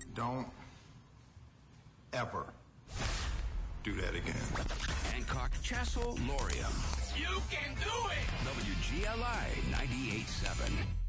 Don't ever do that again. Hancock Chassel Lorium. You can do it! WGLI 98.7.